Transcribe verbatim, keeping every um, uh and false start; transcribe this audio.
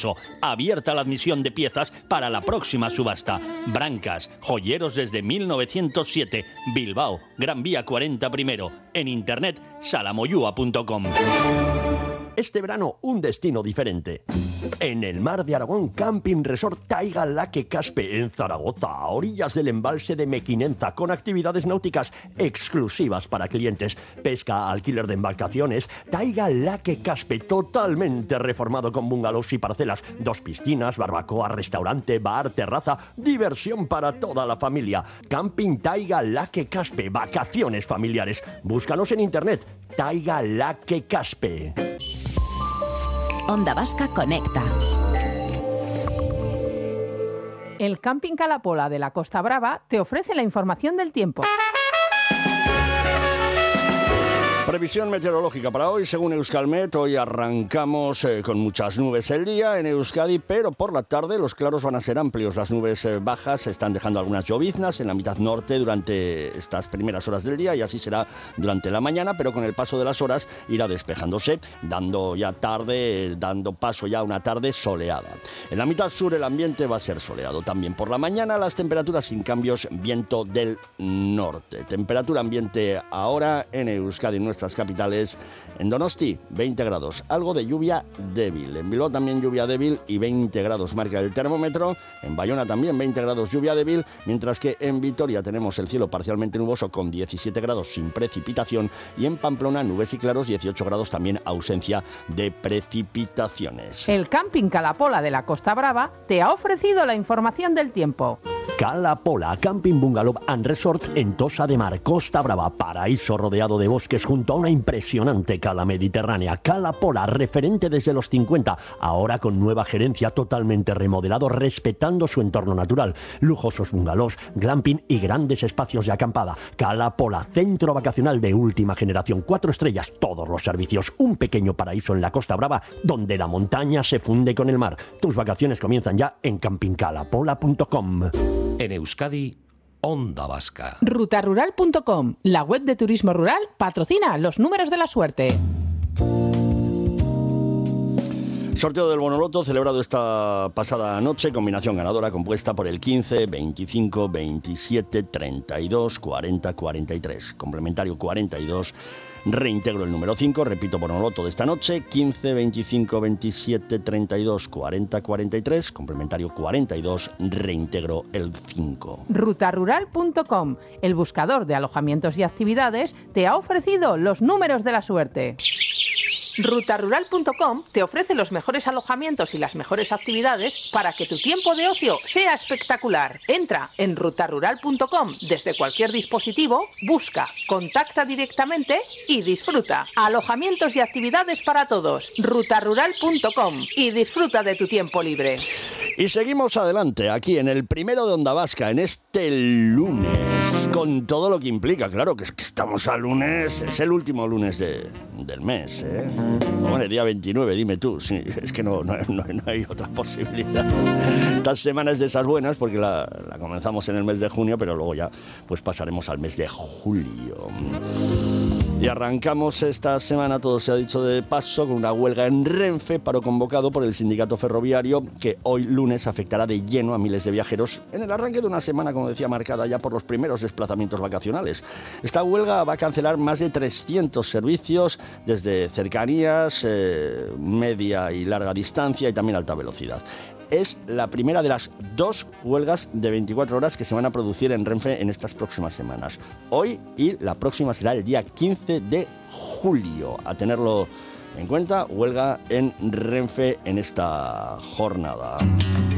Cerezo. Abierta la admisión de piezas para la próxima subasta. Brancas, joyeros desde mil novecientos siete. Bilbao, Gran Vía cuarenta primero. En internet, salamoyua punto com. Este verano, un destino diferente. En el mar de Aragón, Camping Resort Taiga Laque Caspe, en Zaragoza, a orillas del embalse de Mequinenza, con actividades náuticas exclusivas para clientes, pesca, alquiler de embarcaciones. Taiga Laque Caspe, totalmente reformado con bungalows y parcelas, dos piscinas, barbacoa, restaurante, bar, terraza, diversión para toda la familia. Camping Taiga Laque Caspe, vacaciones familiares. Búscanos en internet, Taiga Laque Caspe. Onda Vasca Conecta. El Camping Calapola de la Costa Brava te ofrece la información del tiempo. Previsión meteorológica para hoy, según Euskalmet. Hoy arrancamos eh, con muchas nubes el día en Euskadi, pero por la tarde los claros van a ser amplios. Las nubes eh, bajas están dejando algunas lloviznas en la mitad norte durante estas primeras horas del día, y así será durante la mañana, pero con el paso de las horas irá despejándose, dando ya tarde, eh, dando paso ya a una tarde soleada. En la mitad sur el ambiente va a ser soleado. También por la mañana las temperaturas sin cambios, viento del norte. Temperatura ambiente ahora en Euskadi, en nuestras capitales. En Donosti, veinte grados, algo de lluvia débil. En Bilbao también lluvia débil y veinte grados marca el termómetro. En Bayona también veinte grados, lluvia débil, mientras que en Vitoria tenemos el cielo parcialmente nuboso con diecisiete grados sin precipitación, y en Pamplona nubes y claros, dieciocho grados, también ausencia de precipitaciones. El Camping Calapola de la Costa Brava te ha ofrecido la información del tiempo. Calapola, Camping Bungalow and Resort en Tosa de Mar, Costa Brava, paraíso rodeado de bosques junto a una impresionante cala mediterránea. Calapola, referente desde los cincuenta, ahora con nueva gerencia, totalmente remodelado, respetando su entorno natural. Lujosos bungalows, glamping y grandes espacios de acampada. Calapola, centro vacacional de última generación, cuatro estrellas, todos los servicios, un pequeño paraíso en la Costa Brava, donde la montaña se funde con el mar. Tus vacaciones comienzan ya en camping calapola punto com. En Euskadi, Onda Vasca. ruta rural punto com, la web de turismo rural, patrocina los números de la suerte. Sorteo del Bonoloto celebrado esta pasada noche, combinación ganadora compuesta por el quince, veinticinco, veintisiete, treinta y dos, cuarenta, cuarenta y tres. Complementario cuarenta y dos, reintegro el número cinco, repito, Bonoloto de esta noche, quince, veinticinco, veintisiete, treinta y dos, cuarenta, cuarenta y tres. Complementario cuarenta y dos, reintegro el cinco. ruta rural punto com, el buscador de alojamientos y actividades, te ha ofrecido los números de la suerte. ruta rural punto com te ofrece los mejores alojamientos y las mejores actividades para que tu tiempo de ocio sea espectacular. Entra en ruta rural punto com desde cualquier dispositivo, busca, contacta directamente y disfruta. Alojamientos y actividades para todos. ruta rural punto com y disfruta de tu tiempo libre. Y seguimos adelante, aquí en el primero de Onda Vasca, en este lunes, con todo lo que implica. Claro que es que estamos a lunes, es el último lunes de, del mes, ¿eh? Bueno, el día veintinueve, dime tú, sí, es que no, no, no, no hay otra posibilidad. Estas semanas de esas buenas, porque la, la comenzamos en el mes de junio, pero luego ya pues pasaremos al mes de julio. Y arrancamos esta semana, todo se ha dicho de paso, con una huelga en Renfe, paro convocado por el sindicato ferroviario, que hoy lunes afectará de lleno a miles de viajeros en el arranque de una semana, como decía, marcada ya por los primeros desplazamientos vacacionales. Esta huelga va a cancelar más de trescientos servicios desde cercanías, eh, media y larga distancia y también alta velocidad. Es la primera de las dos huelgas de veinticuatro horas que se van a producir en Renfe en estas próximas semanas. Hoy y la próxima será el día quince de julio. A tenerlo en cuenta, huelga en Renfe en esta jornada.